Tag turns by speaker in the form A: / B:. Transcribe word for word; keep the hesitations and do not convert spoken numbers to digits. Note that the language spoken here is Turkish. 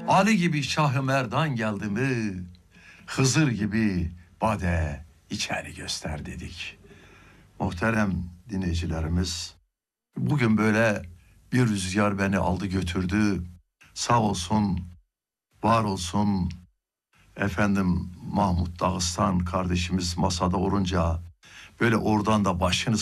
A: Ali gibi Şah-ı Merdan geldi mi, Hızır gibi bade içeri göster dedik. Muhterem dinleyicilerimiz, bugün böyle bir rüzgar beni aldı götürdü. Sağ olsun, var olsun efendim Mahmut Dağıstan kardeşimiz masada olunca böyle oradan da başını